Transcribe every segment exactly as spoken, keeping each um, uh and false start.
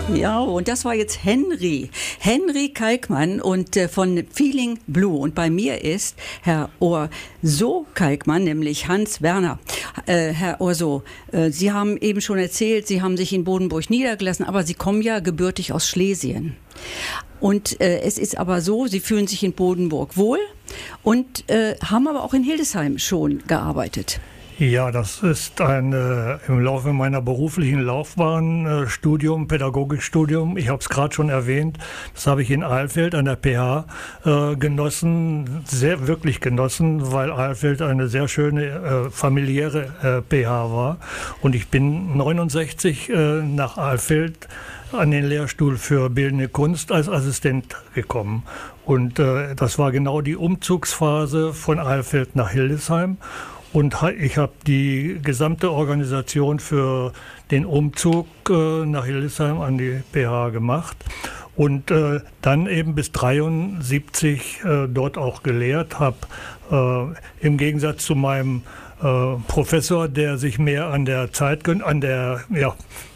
Ja, und das war jetzt Henry. Henry Kalkmann und äh, von Feeling Blue. Und bei mir ist Herr Orso Kalkmann, nämlich Hans Werner. Äh, Herr Orso, äh, Sie haben eben schon erzählt, Sie haben sich in Bodenburg niedergelassen, aber Sie kommen ja gebürtig aus Schlesien. Und äh, es ist aber so, Sie fühlen sich in Bodenburg wohl und äh, haben aber auch in Hildesheim schon gearbeitet. Ja, das ist ein äh, im Laufe meiner beruflichen Laufbahn äh, Studium, Pädagogikstudium. Ich habe es gerade schon erwähnt. Das habe ich in Alfeld an der P H äh, genossen, sehr wirklich genossen, weil Alfeld eine sehr schöne äh, familiäre äh, P H war. Und ich bin neunundsechzig äh, nach Alfeld an den Lehrstuhl für Bildende Kunst als Assistent gekommen. Und äh, das war genau die Umzugsphase von Alfeld nach Hildesheim. Und ich habe die gesamte Organisation für den Umzug äh, nach Hildesheim an die P H gemacht und äh, dann eben bis dreiundsiebzig äh, dort auch gelehrt habe. Äh, im Gegensatz zu meinem äh, Professor, der sich mehr an der Zeit, an der, ja,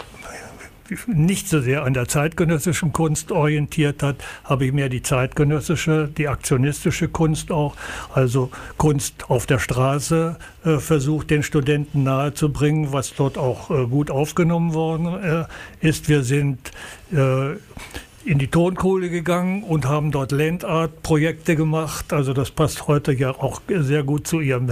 nicht so sehr an der zeitgenössischen Kunst orientiert hat, habe ich mehr die zeitgenössische, die aktionistische Kunst auch, also Kunst auf der Straße, äh, versucht, den Studenten nahezubringen, was dort auch äh, gut aufgenommen worden äh, ist. Wir sind äh, in die Tonkohle gegangen und haben dort Landart-Projekte gemacht. Also das passt heute ja auch sehr gut zu Ihrem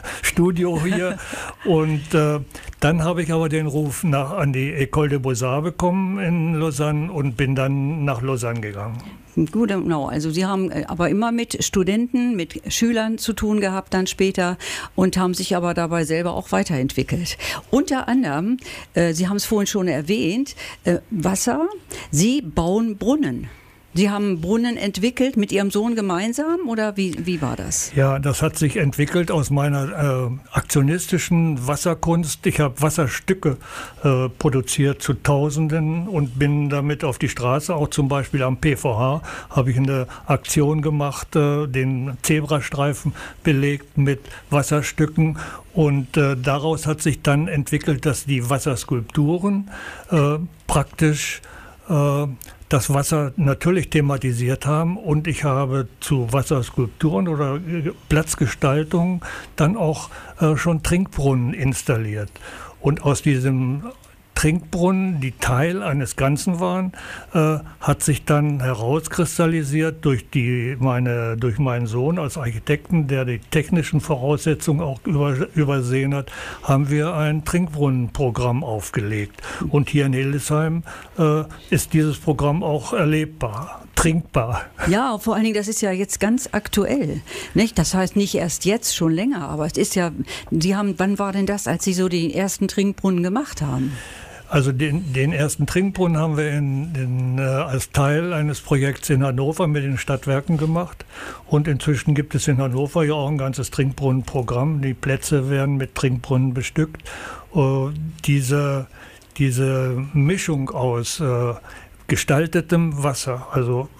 Studio hier. Und äh, dann habe ich aber den Ruf nach, an die École des Beaux-Arts bekommen in Lausanne und bin dann nach Lausanne gegangen. Gut, genau. Also Sie haben aber immer mit Studenten, mit Schülern zu tun gehabt dann später und haben sich aber dabei selber auch weiterentwickelt. Unter anderem, äh, Sie haben es vorhin schon erwähnt, äh, Wasser. Sie bauen Brunnen. Sie haben Brunnen entwickelt mit Ihrem Sohn gemeinsam oder wie, wie war das? Ja, das hat sich entwickelt aus meiner äh, aktionistischen Wasserkunst. Ich habe Wasserstücke äh, produziert zu Tausenden und bin damit auf die Straße, auch zum Beispiel am P V H, habe ich eine Aktion gemacht, äh, den Zebrastreifen belegt mit Wasserstücken. Und äh, daraus hat sich dann entwickelt, dass die Wasserskulpturen äh, praktisch äh, das Wasser natürlich thematisiert haben und ich habe zu Wasserskulpturen oder Platzgestaltung dann auch äh, schon Trinkbrunnen installiert. Und aus diesem Trinkbrunnen, die Teil eines Ganzen waren, äh, hat sich dann herauskristallisiert durch, die, meine, durch meinen Sohn als Architekten, der die technischen Voraussetzungen auch über, übersehen hat, haben wir ein Trinkbrunnenprogramm aufgelegt. Und hier in Hildesheim äh, ist dieses Programm auch erlebbar, trinkbar. Ja, vor allen Dingen, das ist ja jetzt ganz aktuell, nicht? Das heißt nicht erst jetzt, schon länger, aber es ist ja, Sie haben, wann war denn das, als Sie so die ersten Trinkbrunnen gemacht haben? Also den, den ersten Trinkbrunnen haben wir in, in, äh, als Teil eines Projekts in Hannover mit den Stadtwerken gemacht. Und inzwischen gibt es in Hannover ja auch ein ganzes Trinkbrunnenprogramm. Die Plätze werden mit Trinkbrunnen bestückt. Äh, diese, diese Mischung aus äh, gestaltetem Wasser, also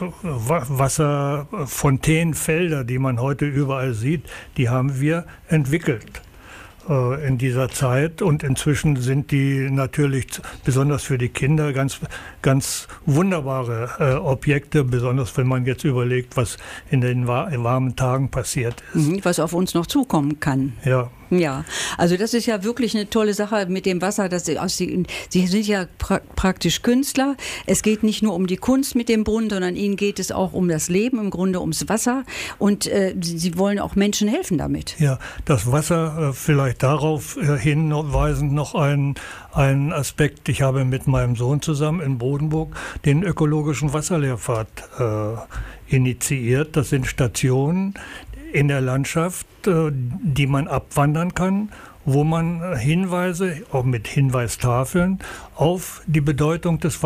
Wasserfontänenfelder, die man heute überall sieht, die haben wir entwickelt in dieser Zeit und inzwischen sind die natürlich besonders für die Kinder ganz, ganz wunderbare äh, Objekte, besonders wenn man jetzt überlegt, was in den warmen Tagen passiert ist. Was auf uns noch zukommen kann. Ja. Ja, also das ist ja wirklich eine tolle Sache mit dem Wasser. Dass Sie, aus die, Sie sind ja pra praktisch Künstler. Es geht nicht nur um die Kunst mit dem Brunnen, sondern Ihnen geht es auch um das Leben, im Grunde ums Wasser. Und äh, Sie wollen auch Menschen helfen damit. Ja, das Wasser, äh, vielleicht darauf äh, hinweisend noch ein, ein Aspekt. Ich habe mit meinem Sohn zusammen in Bodenburg den ökologischen Wasserlehrpfad äh, initiiert. Das sind Stationen in der Landschaft, die man abwandern kann, wo man Hinweise, auch mit Hinweistafeln, auf die Bedeutung des